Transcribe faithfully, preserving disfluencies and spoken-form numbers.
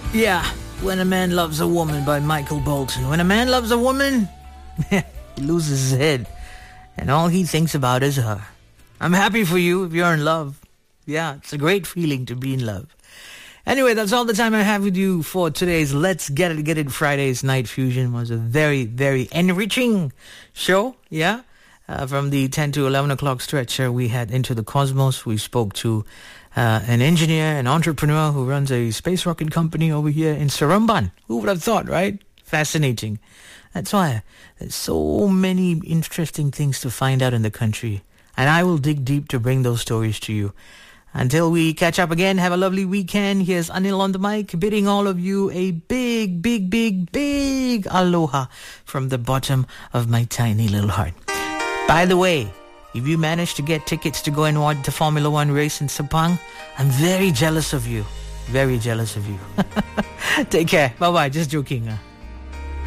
Yeah, When a Man Loves a Woman by Michael Bolton. When a man loves a woman, he loses his head. And all he thinks about is her. I'm happy for you if you're in love. Yeah, it's a great feeling to be in love. Anyway, that's all the time I have with you for today's Let's Get It Get It Friday's Night Fusion. It was a very, very enriching show, yeah? Uh, from the ten to eleven o'clock stretch, uh, we had Into the Cosmos. We spoke to uh, an engineer, an entrepreneur who runs a space rocket company over here in Seremban. Who would have thought, right? Fascinating. That's why there's so many interesting things to find out in the country. And I will dig deep to bring those stories to you. Until we catch up again, have a lovely weekend. Here's Anil on the mic, bidding all of you a big, big, big, big aloha from the bottom of my tiny little heart. By the way, if you managed to get tickets to go and watch the Formula One race in Sepang, I'm very jealous of you. Very jealous of you. Take care. Bye-bye. Just joking. Huh?